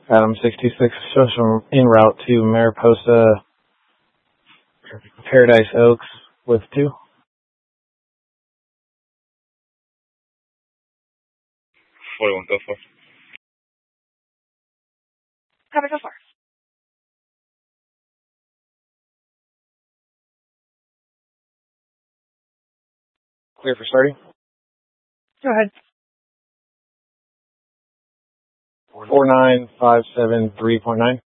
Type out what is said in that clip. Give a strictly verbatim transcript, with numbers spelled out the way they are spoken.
Adam sixty-six, social en route to Mariposa, Paradise Oaks with two. forty-one, go for. Cover, go for. Clear for starting. Go ahead. four nine five seven three point nine.